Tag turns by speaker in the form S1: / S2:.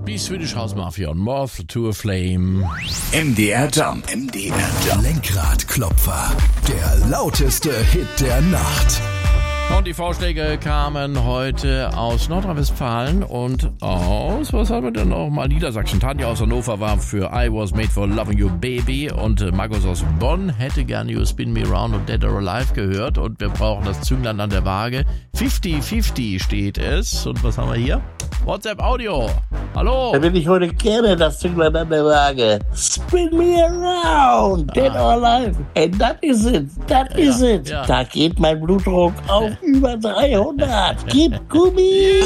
S1: Die Swedish House Mafia und Moth to a Flame.
S2: MDR Jump. Lenkradklopfer. Der lauteste Hit der Nacht.
S1: Und die Vorschläge kamen heute aus Nordrhein-Westfalen und aus, was haben wir denn noch mal? Niedersachsen. Tanja aus Hannover war für I Was Made for Loving You Baby und Markus aus Bonn hätte gerne You Spin Me Round und Dead or Alive gehört und wir brauchen das Zünglein an der Waage. 50-50 steht es. Und was haben wir hier? WhatsApp Audio. Hallo.
S3: Da will ich heute gerne das Zünglein an der Waage. Spin me around, dead or alive. And that is it. That is it.
S1: Ja.
S3: Da geht mein Blutdruck auf über 300. Gib Gummi.